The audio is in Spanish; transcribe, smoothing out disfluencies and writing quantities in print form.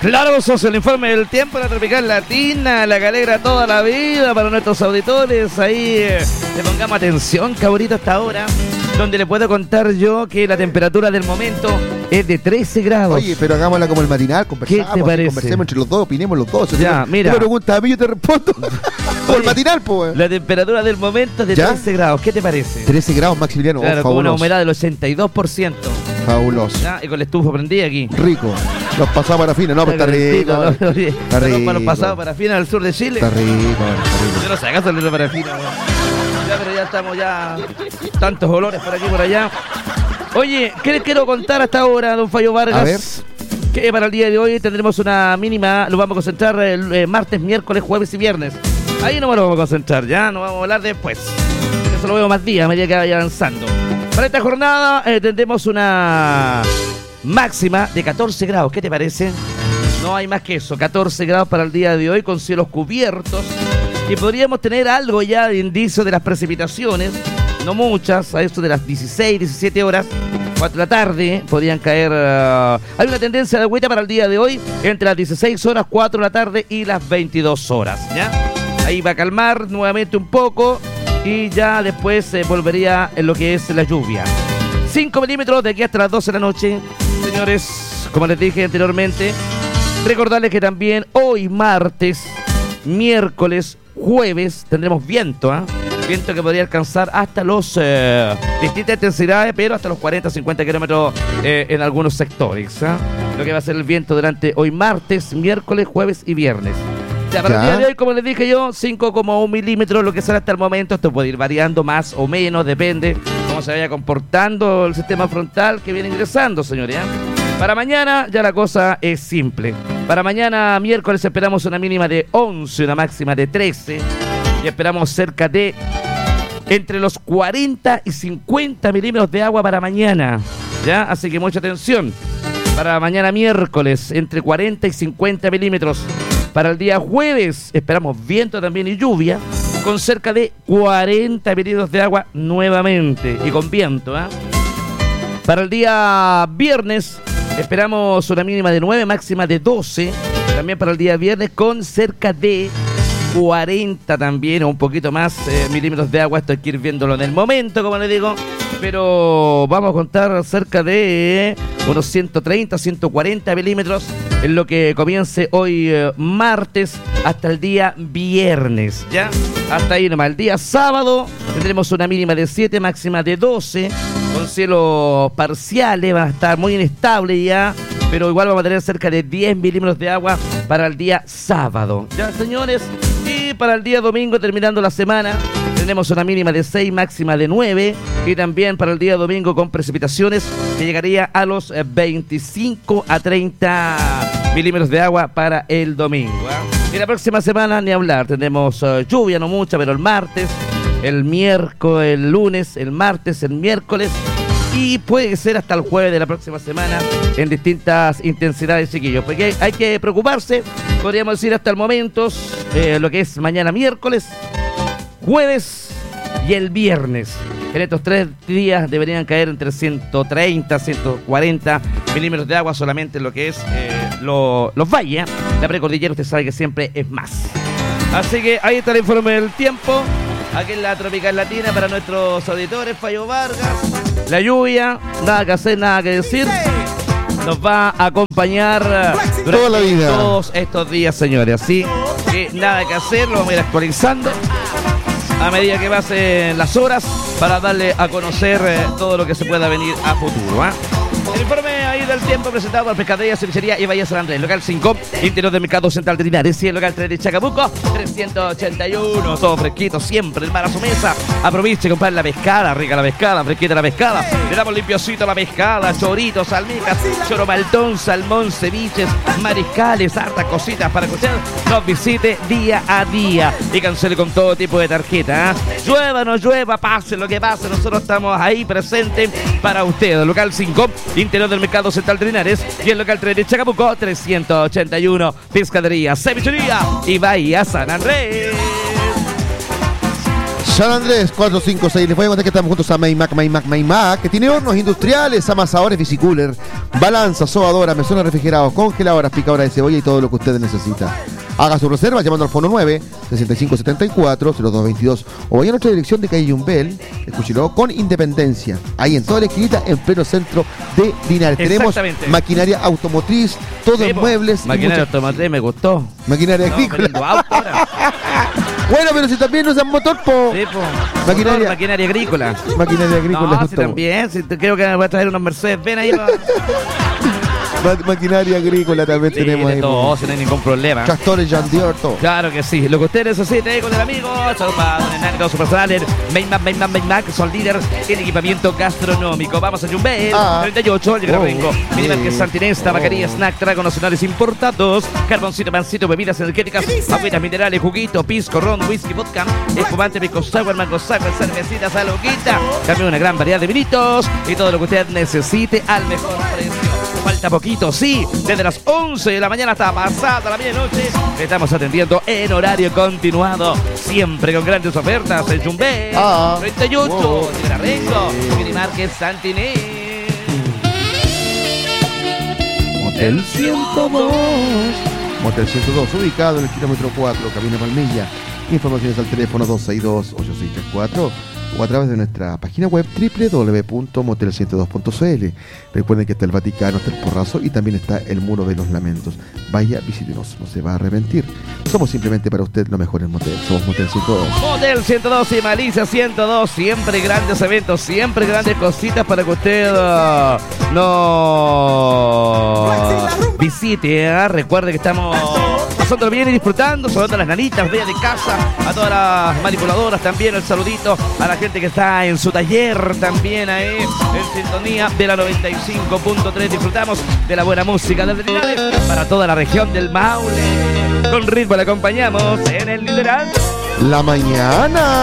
Claro, socio, el informe del tiempo en la tropical latina, la que alegra toda la vida para nuestros auditores. Ahí le pongamos atención, cabrito, hasta ahora, donde le puedo contar yo que la temperatura del momento es de 13 grados. Oye, pero hagámosla como el matinal, conversamos. ¿Qué te parece? Conversemos entre los dos, opinemos los dos. Ya, mira. Tú me preguntas a mí, yo te respondo. Como el matinal, pues. La temperatura del momento es de 13 grados. ¿Qué te parece? 13 grados, Maximiliano. Claro, con una humedad del 82%. Fabuloso. ¿Ya? Y con la estufa prendida aquí. Rico. Los pasados parafina, no, pero está rico. Está rico. Los pasados parafina al sur de Chile. Está rico. Yo no sé, acá salió la parafina, ya, pero ya estamos ya. Tantos olores por aquí y por allá. Oye, ¿qué les quiero contar hasta ahora, don Fallo Vargas? A ver. Que para el día de hoy tendremos una mínima, lo vamos a concentrar el martes, miércoles, jueves y viernes. Ahí no me lo vamos a concentrar, ya, no vamos a hablar después. Eso lo veo más días, a medida que vaya avanzando. Para esta jornada tendremos una máxima de 14 grados, ¿qué te parece? No hay más que eso, 14 grados para el día de hoy con cielos cubiertos. Y podríamos tener algo ya de indicio de las precipitaciones, no muchas, a eso de las 16, 17 horas, 4 de la tarde, podrían caer. Hay una tendencia de agüita para el día de hoy, entre las 16 horas, 4 de la tarde y las 22 horas, ¿ya? Ahí va a calmar nuevamente un poco y ya después volvería en lo que es la lluvia. 5 milímetros de aquí hasta las 12 de la noche, señores, como les dije anteriormente. Recordarles que también hoy martes, miércoles, jueves tendremos viento, viento que podría alcanzar hasta los distintas intensidades, pero hasta los 40-50 kilómetros en algunos sectores, lo que va a ser el viento durante hoy martes, miércoles, jueves y viernes. Ya, para el día de hoy, como les dije yo, 5,1 milímetros, lo que será hasta el momento. Esto puede ir variando más o menos, depende cómo se vaya comportando el sistema frontal que viene ingresando, señores. Para mañana ya la cosa es simple. Para mañana miércoles esperamos una mínima de 11, una máxima de 13 y esperamos cerca de entre los 40 y 50 milímetros de agua para mañana, ¿ya? Así que mucha atención. Para mañana miércoles entre 40 y 50 milímetros. Para el día jueves esperamos viento también y lluvia con cerca de 40 milímetros de agua nuevamente y con viento, Para el día viernes esperamos una mínima de 9, máxima de 12. También para el día viernes con cerca de 40 también o un poquito más milímetros de agua. Esto hay que ir viéndolo en el momento, como les digo. Pero vamos a contar cerca de unos 130, 140 milímetros en lo que comience hoy martes hasta el día viernes, ¿ya? Hasta ahí nomás. El día sábado tendremos una mínima de 7, máxima de 12. Con cielos parciales, va a estar muy inestable ya, pero igual vamos a tener cerca de 10 milímetros de agua para el día sábado. Ya, señores, y para el día domingo, terminando la semana, tenemos una mínima de 6, máxima de 9, y también para el día domingo con precipitaciones que llegaría a los 25 a 30 milímetros de agua para el domingo. Y la próxima semana, ni hablar, tendremos lluvia, no mucha, pero el martes, el miércoles, el lunes, el martes, el miércoles y puede ser hasta el jueves de la próxima semana en distintas intensidades, chiquillos. Porque hay que preocuparse, podríamos decir hasta el momento, lo que es mañana miércoles, jueves y el viernes. En estos 3 días deberían caer entre 130, 140 milímetros de agua solamente en lo que es los valles. La precordillera usted sabe que siempre es más. Así que ahí está el informe del tiempo. Aquí en la tropical latina para nuestros auditores, Fallo Vargas. La lluvia, nada que hacer, nada que decir. Nos va a acompañar toda la vida, todos estos días, señores. Así que nada que hacer, lo vamos a ir actualizando a medida que pasen las horas para darle a conocer todo lo que se pueda venir a futuro. El informe ahí del tiempo presentado por Pescadería, Cevichería y Bahía San Andrés, local 5, interior del Mercado Central de Linares y el local 3 de Chacabuco, 381, todo fresquito, siempre el mar a su mesa. Aproveche a comprar la pescada, rica la pescada, fresquita la pescada. Le damos limpiocito a la pescada, choritos, almejas, choro maltón, salmón, ceviches, mariscales, hartas cositas para que usted nos visite día a día y cancele con todo tipo de tarjeta. Llueva, no llueva, pase lo que pase, nosotros estamos ahí presentes para usted. El local 5, interior del Mercado Central de Linares y el local 3 de Chacabuco, 381, Pescadería, Cevichería y Bahía San Andrés. San Andrés 456. Les voy a contar que estamos juntos a Maymac, que tiene hornos industriales, amasadores, bicicooler, balanzas, sobadoras, mesones refrigerados, congeladoras, picadoras de cebolla y todo lo que usted necesita. Haga su reserva llamando al fono 9-6574-0222 o vaya a nuestra dirección de calle Yumbel, escúchelo, con Independencia, ahí en toda la esquinita, en pleno centro de Linares. Tenemos maquinaria automotriz, todo en muebles. Maquinaria automotriz, me gustó. Maquinaria agrícola. Bueno, pero si también usan motor, po. Sí, po. Maquinaria agrícola. Maquinaria agrícola. No, sí, también. Sí, creo que me voy a traer unos Mercedes. Ven ahí. Maquinaria agrícola también tenemos ahí. Todo, si no hay ningún problema. Castores, John Deere, todo. Claro que sí. Lo que usted necesite con el amigo. Saludos para Don Hernando, su personal. Maymac, son líder en equipamiento gastronómico. Vamos a Yumbel. 38, el Gran Rengo. Minimarket Santinesta, Bacaría, Snack, tragos nacionales importados. Carboncito, pancito, bebidas energéticas, agüitas minerales, juguito, pisco, ron, whisky, vodka, espumante, pisco sour, mango sour, cervecitas, aloquita. También una gran variedad de vinitos y todo lo que usted necesite al mejor precio. Falta poquito, sí, desde las 11 de la mañana hasta pasada la medianoche estamos atendiendo en horario continuado, siempre con grandes ofertas en Yumbel, 38, de Gran Rengo, Minimarket Santinés. Motel 102. Motel 102, ubicado en el kilómetro 4, Camino Palmilla. Informaciones al teléfono 262-8634 o a través de nuestra página web www.motel102.cl. Recuerden que está el Vaticano, está el Porrazo y también está el Muro de los Lamentos. Vaya, visítenos, no se va a arrepentir. Somos simplemente para usted los mejores moteles. Somos Motel 102. Motel 102 y Malicia 102. Siempre grandes eventos, siempre grandes cositas para que usted no visite. Recuerde que estamos pasándolo bien y disfrutando, saludando a las nanitas, veas de casa, a todas las manipuladoras también, el saludito a la gente que está en su taller también ahí, en sintonía de la 95.3. Disfrutamos de la buena música desde Linares para toda la región del Maule. Con ritmo le acompañamos en el liderazgo. La mañana.